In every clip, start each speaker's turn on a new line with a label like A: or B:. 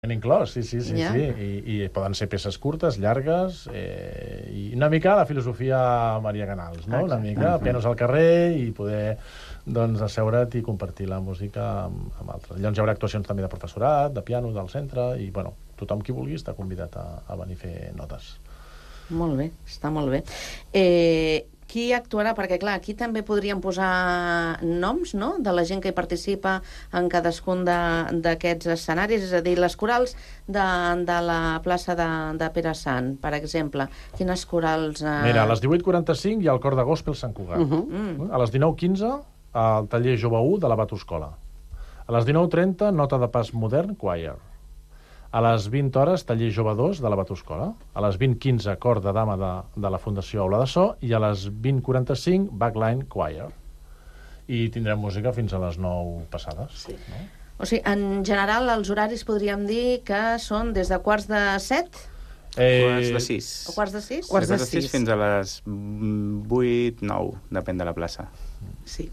A: inclòs, sí. I poden ser peces curtes, llargues, i una mica la filosofia Maria Canals, no? Una mica pianos al carrer i poder asseure't i compartir la música amb altres. Llavors hi haurà actuacions també de professorat, de piano, del centre, i tothom qui vulgui està convidat a venir a fer notes.
B: Molt bé, està molt bé. Qui actuarà? Perquè, clar, aquí també podríem posar noms, no?, de la gent que hi participa en cadascun d'aquests escenaris, és a dir, les corals de la plaça de Pere Sant, per exemple. Quines corals...
A: Mira, a les 18:45 hi ha el cor de gospel Sant Cugat. A les 19:15, el taller Jove 1 de la Batoscola. A les 19:30, nota de pas modern, choir. A les 20 hores, taller Jove 2 de la Batoscola. A les 20:15, cor de dama de la Fundació Aula de So. I a les 20:45, backline choir. I tindrem música fins a les 9 passades.
B: Sí. No? O sigui, en general, els horaris podríem dir que són des de quarts de 7?
C: Quarts de 6.
B: O quarts de 6?
C: Quarts de 6 fins a les 8, 9, depèn de la plaça.
B: Sí.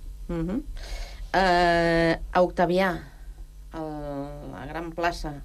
B: A Octavià, la gran plaça,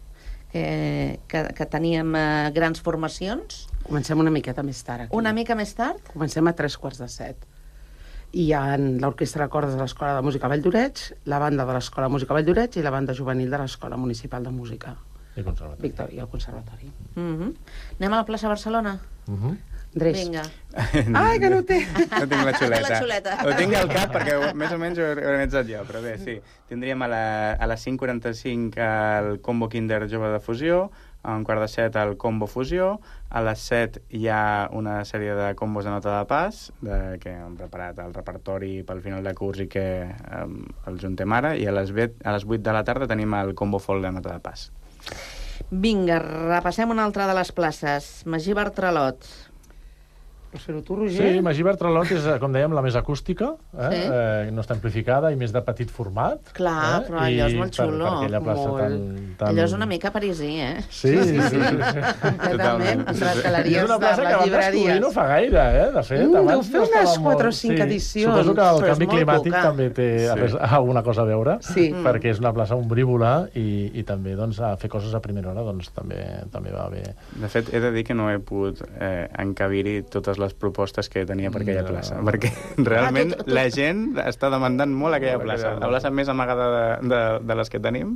B: que teníem grans formacions.
D: Comencem una miqueta més tard aquí.
B: Una mica més tard?
D: Comencem a 3:45. I hi ha l'Orquestra de Cordes de l'Escola de Música Valldoreix, la banda de l'Escola de Música Valldoreix i la banda juvenil de l'Escola Municipal de Música.
A: I el Conservatori.
D: Victòria, i el Conservatori.
B: Anem a la plaça Barcelona?
D: Andrés.
B: Vinga.
D: Ai, que no ho té!
C: No tinc la xuleta.
B: La xuleta.
C: Ho tinc al cap perquè més o menys ho he organitzat jo, però bé, sí. Tindríem a les 5:45 el Combo Kinder Jove de Fusió, a un quart de 7 el Combo Fusió, a les 7 hi ha una sèrie de combos de nota de pas, que hem preparat el repertori pel final de curs i que el juntem ara, i a les 8 de la tarda tenim el Combo Folk de nota de pas.
B: Vinga, repassem una altra de les places. Magí Bartralot.
D: Vols fer-ho tu, Roger?
A: Sí, Magí Bartralot és, com dèiem, la més acústica, no està amplificada i més de petit format.
B: Clar, però allò és molt xulo.
A: Per aquella plaça tan...
B: Allò és una mica parisí,
A: Sí.
D: Completament. Retaleries
A: És una plaça
D: de
A: que
D: la
A: vam
D: llibreria.
A: descobrir no fa gaire, de fet.
D: Deu fer unes 4 o 5 edicions.
A: Suposo que el
B: Però és
A: canvi
B: molt
A: climàtic
B: poca.
A: també té alguna cosa a veure,
D: Sí.
A: perquè és una plaça ombrívola i també a fer coses a primera hora també va bé.
C: De fet, he de dir que no he pogut encabir-hi totes les propostes que tenia per aquella plaça, perquè realment la gent està demandant molt aquella plaça. La plaça més amagada de les que tenim.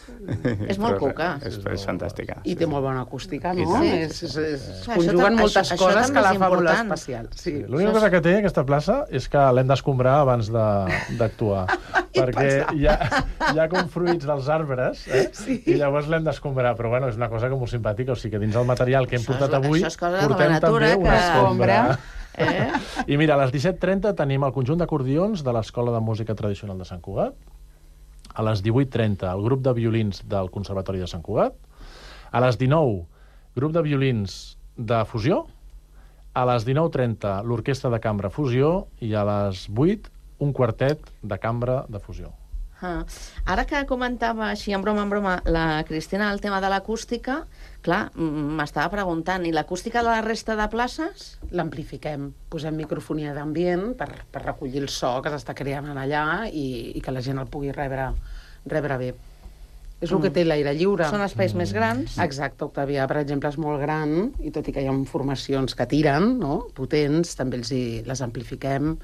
B: És molt cuca.
C: És fantàstica.
D: I té molt bona acústica, no?
C: Sí.
D: Es conjuguen moltes coses que la fa molt especial.
A: Sí. L'única cosa que té aquesta plaça és que l'hem d'escombrar abans d'actuar, perquè hi ha com fruits dels arbres, i llavors l'hem d'escombrar, però bueno, és una cosa que molt simpàtica, o sigui que dins el material que hem portat avui portem també una escombra. I mira, a les 17:30 tenim el conjunt d'acordions de l'Escola de Música Tradicional de Sant Cugat. A les 18:30 el grup de violins del Conservatori de Sant Cugat. A les 19 grup de violins de Fusió. A les 19:30 l'Orquestra de Cambra Fusió i a les 8 un quartet de cambra de Fusió.
B: Ara que comentava així en broma la Cristina el tema de l'acústica, clar, m'estava preguntant, i l'acústica de la resta de places?
D: L'amplifiquem, posem microfonia d'ambient per recollir el so que s'està creant allà i que la gent el pugui rebre bé. És el que té l'aire lliure.
B: Són espais més grans.
D: Exacte, Octavià, per exemple, és molt gran, i tot i que hi ha formacions que tiren, no?, potents, també les amplifiquem,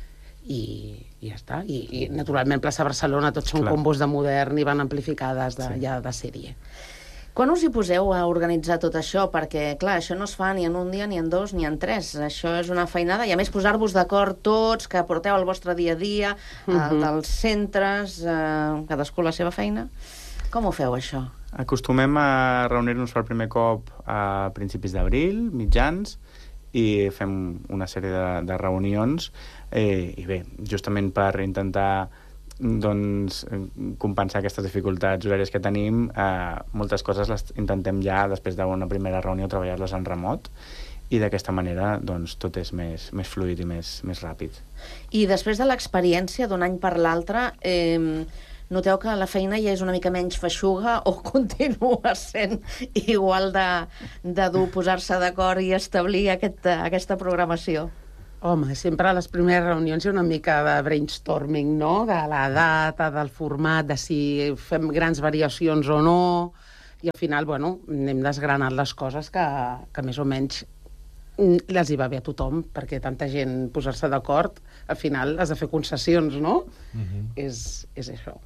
D: i ja està. I naturalment, plaça Barcelona, tots són combos de modern i van amplificades ja de sèrie.
B: Quan us hi poseu a organitzar tot això? Perquè, clar, això no es fa ni en un dia, ni en dos, ni en tres. Això és una feinada. I a més, posar-vos d'acord tots, que porteu el vostre dia a dia, dels centres, cadascú la seva feina. Com ho feu, això?
C: Acostumem a reunir-nos per primer cop a principis d'abril, mitjans, i fem una sèrie de reunions, i bé, justament per intentar compensar aquestes dificultats horàries que tenim, moltes coses les intentem ja, després d'una primera reunió, treballar-les en remot, i d'aquesta manera tot és més fluid i més ràpid.
B: I després de l'experiència d'un any per l'altre, noteu que la feina ja és una mica menys feixuga o continua sent igual de dur posar-se d'acord i establir aquesta programació?
D: Home, sempre a les primeres reunions hi ha una mica de brainstorming, no?, de la data, del format, de si fem grans variacions o no, i al final, bueno, anem desgranant les coses que més o menys les hi va bé a tothom, perquè tanta gent posar-se d'acord, al final has de fer concessions, no? És això.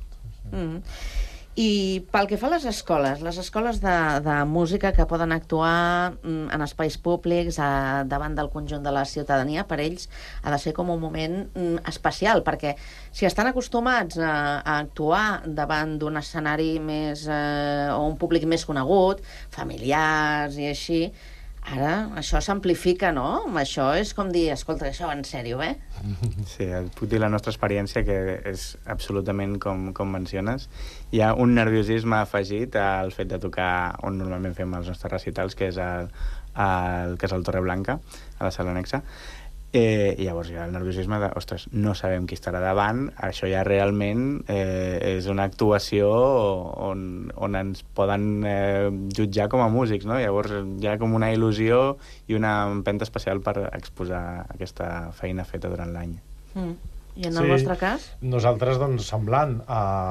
B: I pel que fa a les escoles de música que poden actuar en espais públics davant del conjunt de la ciutadania, per ells ha de ser com un moment especial, perquè si estan acostumats a actuar davant d'un escenari més o un públic més conegut, familiars i així, ara això s'amplifica, no? Això és com dir, escolta, això en sèrio, eh?
C: Sí, et puc dir la nostra experiència, que és absolutament com menciones. Hi ha un nerviosisme afegit al fet de tocar on normalment fem els nostres recitals, que és el Casal Torreblanca, a la sala anexa. I llavors hi ha el nerviosisme de, ostres, no sabem qui estarà davant, això ja realment és una actuació on ens poden jutjar com a músics, no? Llavors hi ha com una il·lusió i una empenta especial per exposar aquesta feina feta durant l'any.
B: I en el vostre cas?
A: Nosaltres, doncs, semblant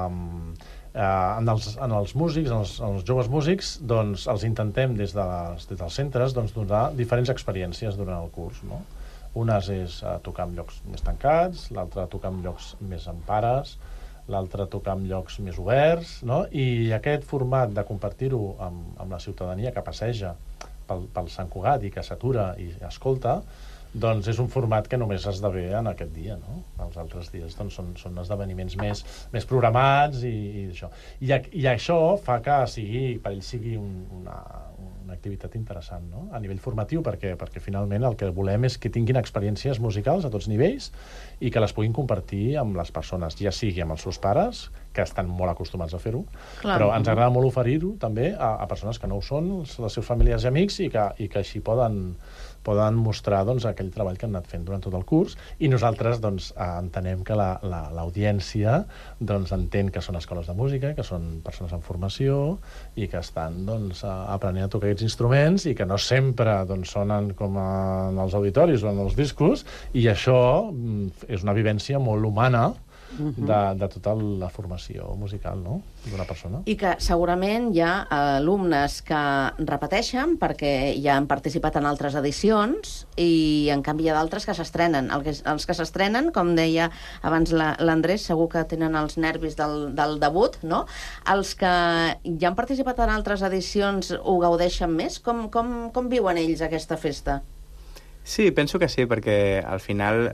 A: en els músics, en els joves músics, doncs els intentem des dels centres doncs, donar diferents experiències durant el curs, no? Unes és tocar en llocs més tancats, l'altra tocar en llocs més en pares, l'altra tocar en llocs més oberts, no? I aquest format de compartir-ho amb la ciutadania que passeja pel Sant Cugat i que s'atura i escolta, doncs és un format que només esdevé en aquest dia, no? Els altres dies doncs, són esdeveniments més programats i això. I això fa que per ells sigui una activitat interessant, no? A nivell formatiu, perquè finalment el que volem és que tinguin experiències musicals a tots nivells i que les puguin compartir amb les persones, ja sigui amb els seus pares, que estan molt acostumats a fer-ho, però ens agrada molt oferir-ho també a persones que no ho són, els seus familiars i amics, i que així poden mostrar doncs, aquell treball que han anat fent durant tot el curs, i nosaltres doncs, entenem que l'audiència doncs, entén que són escoles de música, que són persones en formació i que estan doncs, aprenent a tocar aquests instruments i que no sempre doncs, sonen com en els auditoris o en els discos, i això és una vivència molt humana de tota la formació musical, no?, d'una persona.
B: I que segurament hi ha alumnes que repeteixen perquè ja han participat en altres edicions i en canvi hi ha d'altres que s'estrenen. Els que s'estrenen, com deia abans l'Andrés, segur que tenen els nervis del debut, no? Els que ja han participat en altres edicions ho gaudeixen més? Com viuen ells aquesta festa?
C: Sí, penso que sí, perquè al final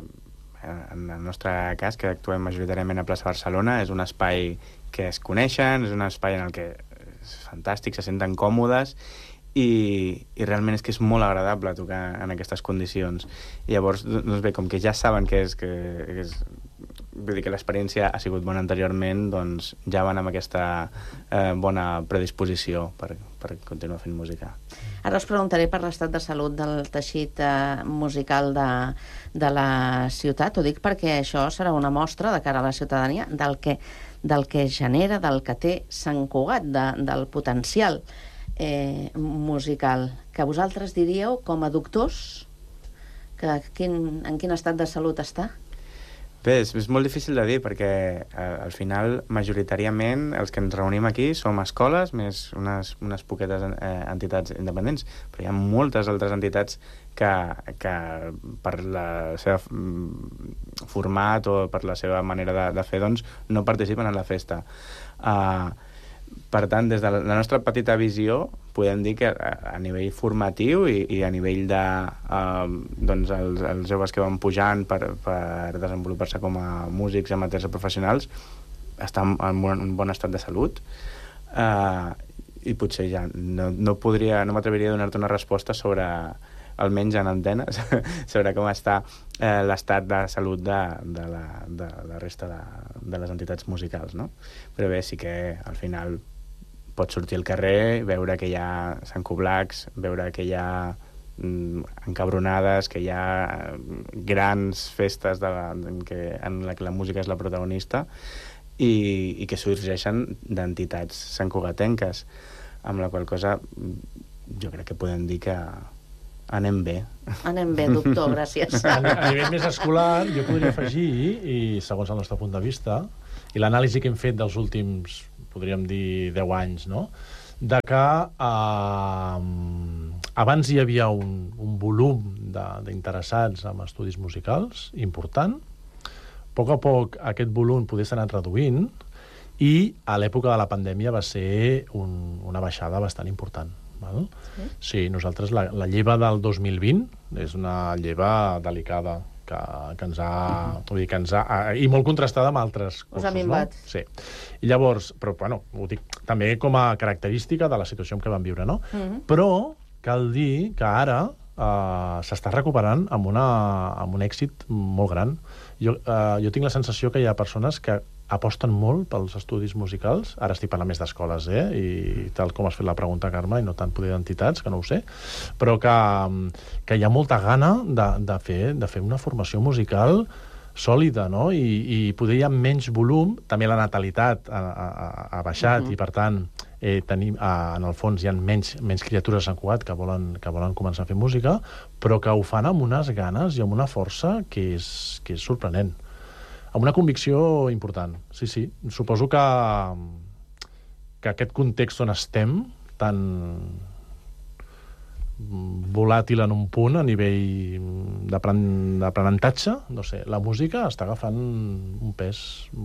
C: en el nostre cas, que actuem majoritàriament a Plaça Barcelona, és un espai que es coneixen, és un espai en el que és fantàstic, se senten còmodes i realment és que és molt agradable tocar en aquestes condicions. I llavors, doncs bé, com que ja saben que vull dir que l'experiència ha sigut bona anteriorment, doncs ja van amb aquesta bona predisposició per continuar fent música.
B: Ara us preguntaré per l'estat de salut del teixit musical de la ciutat. Ho dic perquè això serà una mostra de cara a la ciutadania del que genera, del que té Sant Cugat, del potencial musical. Que vosaltres diríeu, com a doctors, en quin estat de salut està?
C: Bé, és molt difícil de dir, perquè al final, majoritàriament, els que ens reunim aquí som escoles, més unes poquetes entitats independents, però hi ha moltes altres entitats que per la seva format o per la seva manera de fer, doncs, no participen en la festa. Per tant, des de la nostra petita visió, podem dir que a nivell formatiu i a nivell de doncs els joves que van pujant per desenvolupar-se com a músics amateurs o professionals estan en un bon estat de salut, i potser ja no m'atreviria a donar-te una resposta sobre, almenys en antenes, sobre com està l'estat de salut de la resta de les entitats musicals, no? Però bé, sí que al final pots sortir al carrer, veure que hi ha santcoblacs, veure que hi ha encabronades, que hi ha grans festes en la que la música és la protagonista i que sorgeixen d'entitats santcugatenques, amb la qual cosa jo crec que podem dir que anem bé.
B: Anem bé, doctor, gràcies.
A: A nivell més escolar, jo podria afegir, i segons el nostre punt de vista, i l'anàlisi que hem fet dels últims, podríem dir, 10 anys, no?, de que abans hi havia un volum d'interessats en estudis musicals important. A poc aquest volum poder s'ha anat reduint i a l'època de la pandèmia va ser una baixada bastant important. Val? Sí, nosaltres la lleva del 2020 és una lleva delicada que ens ha... Vull dir, que ens ha... I molt contrastada amb altres cursos,
B: us ha minvat.
A: No? Sí. I llavors, però, bueno, ho dic també com a característica de la situació en què vam viure, no? Però cal dir que ara s'està recuperant amb un èxit molt gran. Jo tinc la sensació que hi ha persones que aposten molt pels estudis musicals. Ara estic parlant més d'escoles, i tal com has fet la pregunta, Carme, i no tant poder d'entitats, que no ho sé, però que hi ha molta gana de fer una formació musical sòlida, no? I poder hi ha menys volum, també la natalitat ha baixat, i per tant tenim, en el fons hi ha menys criatures en Cugat que volen començar a fer música, però que ho fan amb unes ganes i amb una força que és sorprenent. Amb una convicció important, sí. Suposo que aquest context on estem, tan volàtil en un punt a nivell d'aprenentatge, no sé, la música està agafant un pes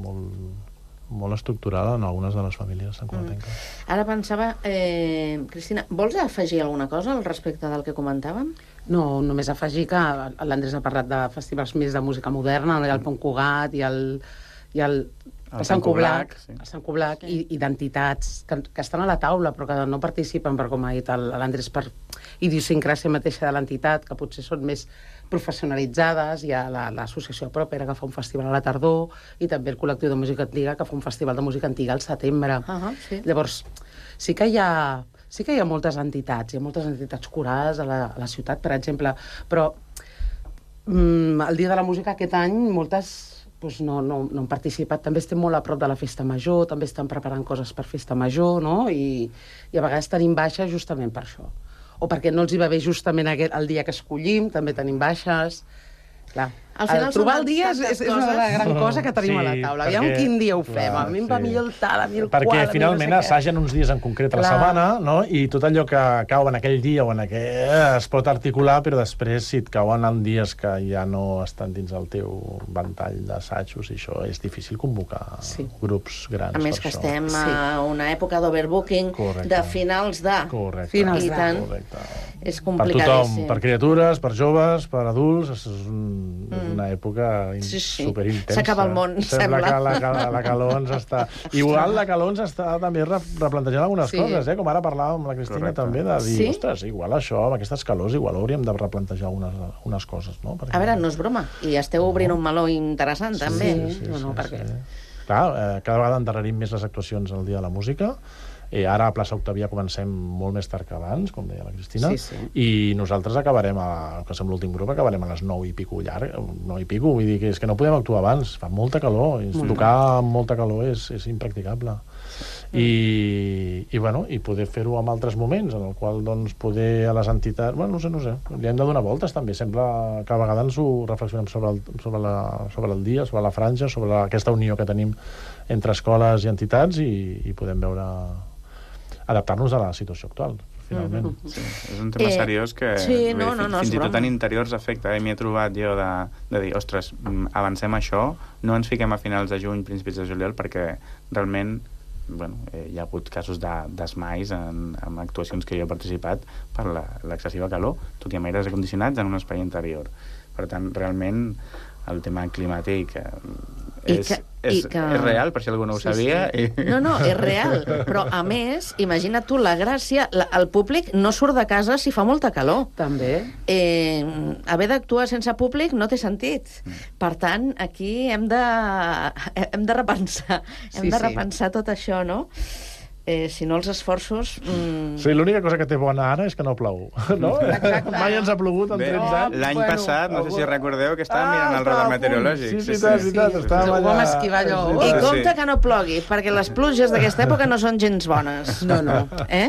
A: molt estructural en algunes de les famílies santcugatenques.
B: Ara pensava, Cristina, vols afegir alguna cosa al respecte del que comentàvem?
D: No, només afegir que l'Andrés ha parlat de festivals més de música moderna, el Pont Cugat i el Sant Coblac, i d'entitats que estan a la taula però que no participen, per com ha dit l'Andrés, per idiosincràsia mateixa de l'entitat, que potser són més professionalitzades. Hi ha l'associació Propera, que fa un festival a la tardor, i també el col·lectiu de música antiga, que fa un festival de música antiga al setembre.
B: Sí.
D: Llavors, sí que hi ha moltes entitats, hi ha moltes entitats corals a la ciutat, per exemple, però el Dia de la Música aquest any moltes no han participat. També estem molt a prop de la Festa Major, també estan preparant coses per Festa Major, no? I a vegades tenim baixes justament per això. O perquè no els hi va bé justament el dia que escollim, també tenim baixes. Clar, trobar el dia és una gran cosa que tenim a la taula. Aviam quin dia ho fem. A mi em va millor el tal, a mi el qual...
A: Perquè finalment assagen uns dies en concret a la setmana, no? I tot allò que cau en aquell dia o en aquell... es pot articular, però després, si et cauen en dies que ja no estan dins el teu ventall d'assajos, i això és difícil convocar grups grans.
B: A més que estem a una època d'overbooking, de finals de...
A: Correcte.
B: I tant, és complicadíssim.
A: Per tothom, per criatures, per joves, per adults, és una època superintensa.
B: S'acaba el món, sembla.
A: Sembla que la calor ens està... Igual la calor ens està també replantejant algunes coses, com ara parlàvem amb la Cristina també, de dir, ostres, igual això, amb aquestes calors, igual hauríem de replantejar algunes coses, no?
B: A veure, no és broma, i esteu obrint un meló interessant, també.
D: Perquè...
A: Clar, cada vegada endarrerim més les actuacions al Dia de la Música. Ara a Plaça Octavià comencem molt més tard que abans, com deia la Cristina, i nosaltres acabarem, que som l'últim grup, acabarem a les 9 i pico llarg, 9 i pico, vull dir que és que no podem actuar abans, fa molta calor, i tocar amb molta calor és impracticable. I poder fer-ho en altres moments, en el qual doncs poder a les entitats, no sé, li hem de donar voltes també, sembla que a vegades ho reflexionem sobre el dia, sobre la franja, sobre aquesta unió que tenim entre escoles i entitats, i podem veure adaptar-nos a la situació actual, finalment.
C: Sí, és un tema seriós que fins i tot en interiors afecta. M'hi he trobat jo de dir, ostres, avancem això, no ens fiquem a finals de juny, principis de juliol, perquè realment hi ha hagut casos d'esmais en actuacions que jo he participat per l'excessiva calor, tot i amb aires acondicionats en un espai interior. Per tant, realment, el tema climàtic és real, per si algú no ho sabia.
B: No, és real. Però, a més, imagina't tu la gràcia... El públic no surt de casa si fa molta calor.
D: També.
B: Haver d'actuar sense públic no té sentit. Per tant, aquí hem de repensar. Hem de repensar tot això, no? Si no, els esforços...
A: Sí, l'única cosa que té bona ara és que no plou, no? Mai ens ha plogut en 30 anys.
C: L'any passat, no sé si recordeu, que estàvem mirant el radar meteorològic.
A: Sí, estàvem allà.
D: Ho vam esquivar allò.
B: I compte que no plogui, perquè les pluges d'aquesta època no són gens bones.
D: No.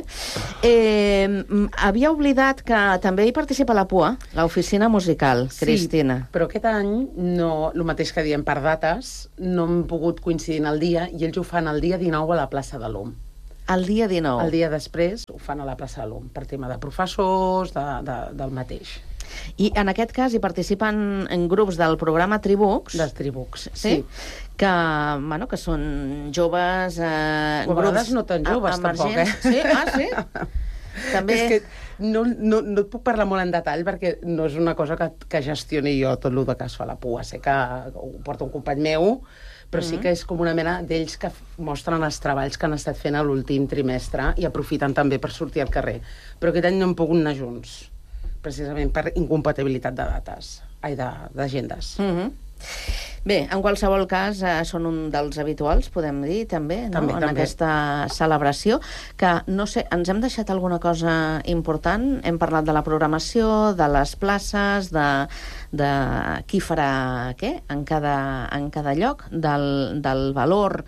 B: Havia oblidat que també hi participa la PUA, l'oficina musical, Cristina.
D: Sí, però aquest any, el mateix que diem per dates, no hem pogut coincidir en el dia, i ells ho fan el dia 19 a la plaça de l'OM.
B: El dia 19.
D: El dia després ho fan a la plaça de l'OM, per tema de professors, del mateix.
B: I en aquest cas hi participen en grups del programa Tribux.
D: Dels Tribux,
B: sí. Que, bueno, que són joves...
D: a vegades no tan joves, tampoc,
B: Sí? Ah, sí? També...
D: És que no et puc parlar molt en detall perquè no és una cosa que gestioni jo tot el que es fa a la PUA. Sé que ho porta un company meu, però sí que és com una mena d'ells que mostren els treballs que han estat fent a l'últim trimestre i aprofiten també per sortir al carrer. Però aquest any no hem pogut anar junts, precisament per incompatibilitat de dates, d'agendes.
B: Bé, en qualsevol cas, són un dels habituals, podem dir, també, no?
D: També.
B: Aquesta celebració, que, no sé, ens hem deixat alguna cosa important? Hem parlat de la programació, de les places, de qui farà què en cada lloc, del valor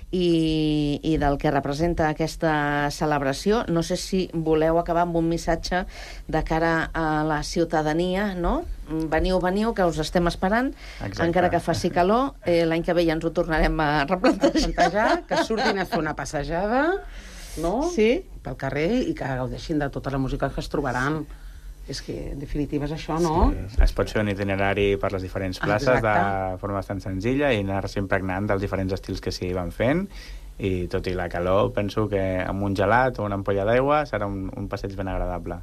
B: i del que representa aquesta celebració. No sé si voleu acabar amb un missatge de cara a la ciutadania, no? Veniu, que us estem esperant. Exacte. Encara que faci calor, l'any que ve ja ens ho tornarem a replantejar.
D: Que surtin a fer una passejada, no?
B: Sí.
D: Pel carrer i que gaudeixin de tota la música que es trobaran. És que, en definitiva, és això, no?
C: Sí. Es pot fer un itinerari per les diferents places de forma bastant senzilla i anar-se impregnant dels diferents estils que s'hi van fent, i tot i la calor, penso que amb un gelat o una ampolla d'aigua serà un passeig ben agradable.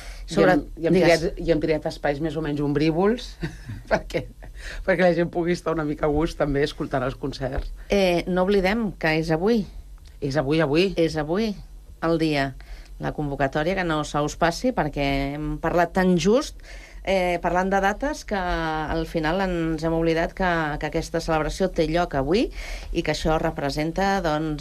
D: I hem triat espais més o menys ombrívols perquè la gent pugui estar una mica a gust també escoltant els concerts.
B: No oblidem que és avui.
D: És avui.
B: És avui el dia. La convocatòria, que no se us passi, perquè hem parlat tan just, parlant de dates, que al final ens hem oblidat que aquesta celebració té lloc avui i que això representa, doncs,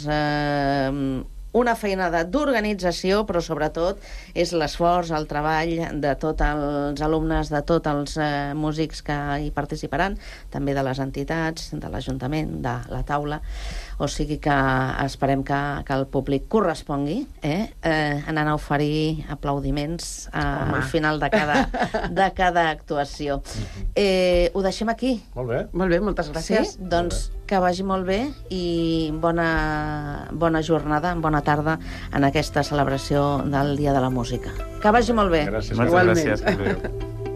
B: una feinada d'organització, però sobretot és l'esforç, el treball de tots els alumnes, de tots els músics que hi participaran, també de les entitats, de l'Ajuntament, de la taula. O sigui que esperem que el públic correspongui, anant a oferir aplaudiments al final de cada actuació. Ho deixem aquí.
A: Molt bé.
D: Molt bé, moltes gràcies.
B: Sí? Doncs que vagi molt bé i bona jornada, bona tarda en aquesta celebració del Dia de la Música. Que vagi molt bé.
A: Gràcies.
C: Moltes gràcies.